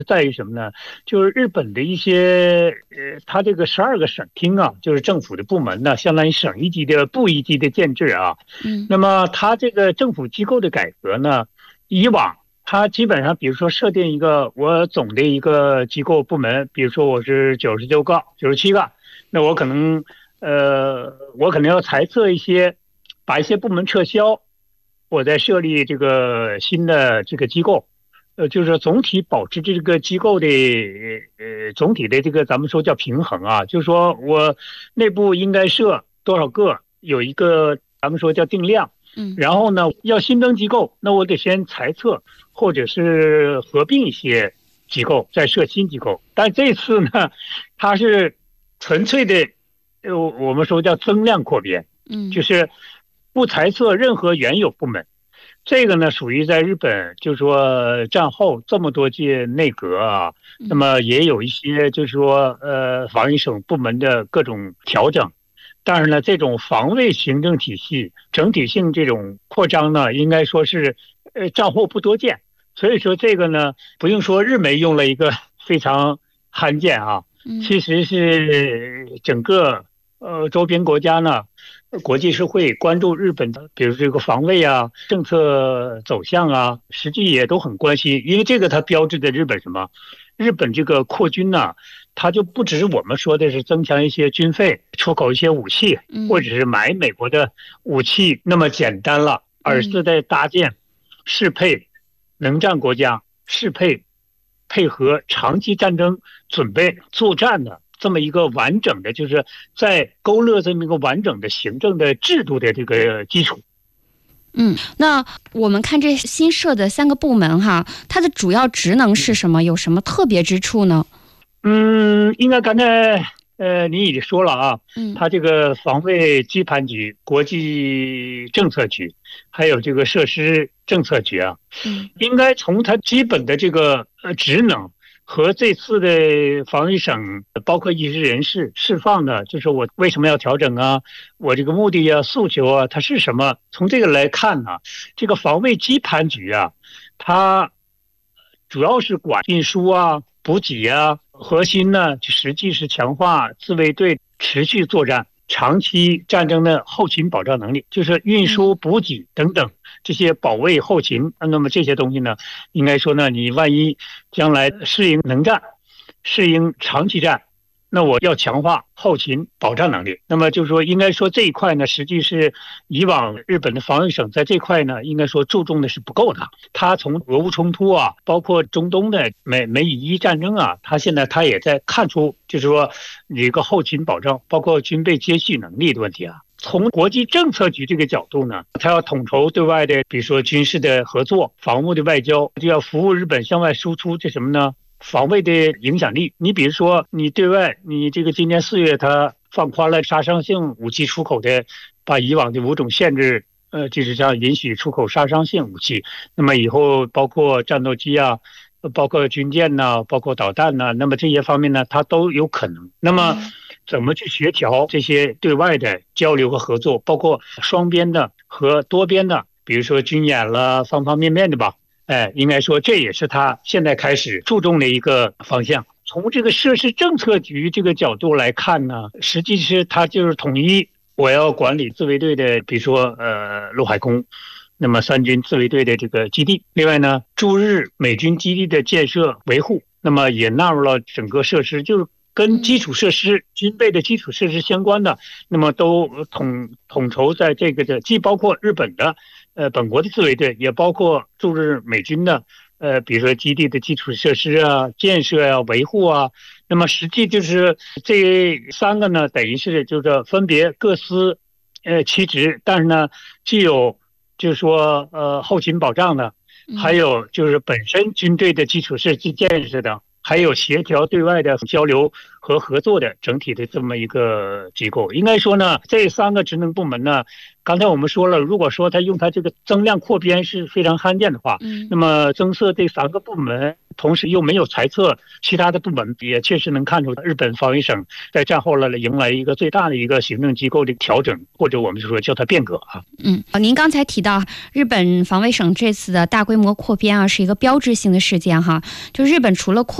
在于什么呢？就是日本的一些它这个12个省厅啊，就是政府的部门呢，相当于省一级的部一级的建制啊。 嗯那么它这个政府机构的改革呢，以往它基本上，比如说设定一个我总的一个机构部门，比如说我是96个、97个，那我可能要裁撤一些，把一些部门撤销，我再设立这个新的这个机构。就是总体保持这个机构的总体的这个咱们说叫平衡啊，就是说我内部应该设多少个，有一个咱们说叫定量。 嗯然后呢，要新增机构，那我得先裁撤或者是合并一些机构，再设新机构。但这次呢，它是纯粹的，我们说叫增量扩编，就嗯是不裁撤任何原有部门。这个呢，属于在日本，就是说战后这么多届内阁啊，那嗯么也有一些就是说防疫省部门的各种调整。但是呢，这种防卫行政体系整体性这种扩张呢，应该说是战后不多见。所以说这个呢，不用说日媒用了一个非常罕见啊， 嗯其实是整个周边国家呢，国际社会关注日本的，比如这个防卫啊、政策走向啊，实际也都很关心，因为这个它标志着日本什么？日本这个扩军呢，它就不只是我们说的是增强一些军费、出口一些武器，或嗯者是买美国的武器那么简单了，而嗯是在搭建适配能战国家、配合长期战争准备作战的这么一个完整的，就是在勾勒这么一个完整的行政的制度的这个基础。 那我们看这新设的3个部门哈，它的主要职能是什么？有什么特别之处呢？ 应该刚才你已经说了啊， 嗯它这个防卫基盘局、国际政策局，还有这个设施政策局啊， 嗯应该从它基本的这个职能和这次的防疫省，包括一些人事释放的，就是我为什么要调整啊，我这个目的啊、诉求啊，它是什么？从这个来看呢，这个防卫基盘局啊，它主要是管运输啊、补给啊，核心呢实际是强化自卫队持续作战、长期战争的后勤保障能力，就是运输、补给等等这些保卫后勤。那么这些东西呢，应该说呢，你万一将来适应能战、适应长期战，那我要强化后勤保障能力。那么就是说，应该说这一块呢，实际是以往日本的防卫省在这块呢，应该说注重的是不够的。它从俄乌冲突啊，包括中东的美以伊战争啊，它现在它也在看出，就是说一个后勤保障，包括军备接续能力的问题啊。从国际政策局这个角度呢，它要统筹对外的，比如说军事的合作、防务的外交，就要服务日本向外输出，这什么呢？防卫的影响力。你比如说，你对外，你这个今年4月，它放宽了杀伤性武器出口的，把以往的5种限制，就是像允许出口杀伤性武器。那么以后包括战斗机啊，包括军舰呐、包括导弹呐、那么这些方面呢，它都有可能。那么怎么去协调这些对外的交流和合作，包括双边的和多边的，比如说军演了，方方面面的吧。应该说这也是他现在开始注重的一个方向。从这个设施政策局这个角度来看呢，实际是他就是统一，我要管理自卫队的，比如说陆海空，那么3军自卫队的这个基地。另外呢，驻日美军基地的建设维护，那么也纳入了整个设施，就是跟基础设施、军备的基础设施相关的，那么都统筹在这个的，既包括日本的本国的自卫队，也包括驻日美军的比如说基地的基础设施啊、建设啊、维护啊。那么实际就是这3个呢，等于是就是分别各司其职，但是呢，既有就是说后勤保障的，还有就是本身军队的基础设施建设的，还有协调对外的交流和合作的整体的这么一个机构。应该说呢，这3个职能部门呢，刚才我们说了，如果说他用他这个增量扩编是非常罕见的话，那么增设这3个部门同时又没有裁撤其他的部门，也确实能看出日本防卫省在战后了迎来一个最大的一个行政机构的调整，或者我们就说叫它变革啊。 您刚才提到日本防卫省这次的大规模扩编啊，是一个标志性的事件哈，就日本除了扩